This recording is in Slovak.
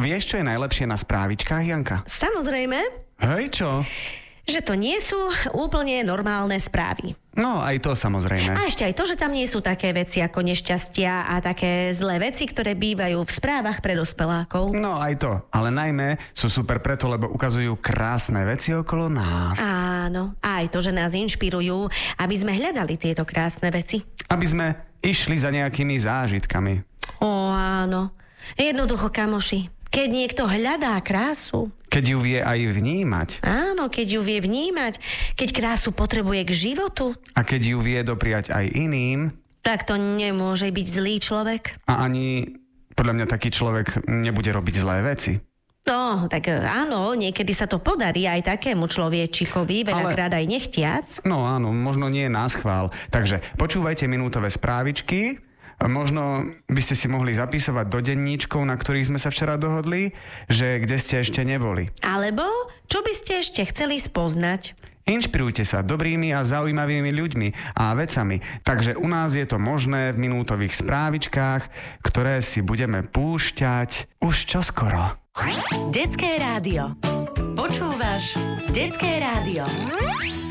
vieš, čo je najlepšie na správičkách, Janka? Samozrejme, Hej, čo? že to nie sú úplne normálne správy. No, aj to samozrejme. A ešte aj to, že tam nie sú také veci ako nešťastia a také zlé veci, ktoré bývajú v správach pre dospelákov. No, aj to. Ale najmä sú super preto, lebo ukazujú krásne veci okolo nás. Áno, a aj to, že nás inšpirujú, aby sme hľadali tieto krásne veci. Aby sme išli za nejakými zážitkami. Áno. Jednoducho, kamoši, keď niekto hľadá krásu, Keď ju vie aj vnímať. áno, keď ju vie vnímať, keď krásu potrebuje k životu, A keď ju vie dopriať aj iným. tak to nemôže byť zlý človek. A ani, podľa mňa, taký človek nebude robiť zlé veci. No, tak áno, niekedy sa to podarí aj takému človečikovi, veľakrát aj nechtiac. No áno, možno nie naschvál. Takže počúvajte minútové správičky. Možno by ste si mohli zapísovať do denníčkov, na ktorých sme sa včera dohodli, že kde ste ešte neboli. Alebo, čo by ste ešte chceli spoznať? Inšpirujte sa dobrými a zaujímavými ľuďmi a vecami. Takže u nás je to možné v minútových správičkách, ktoré si budeme púšťať už čoskoro. Detské rádio. Počúvaš Detské rádio.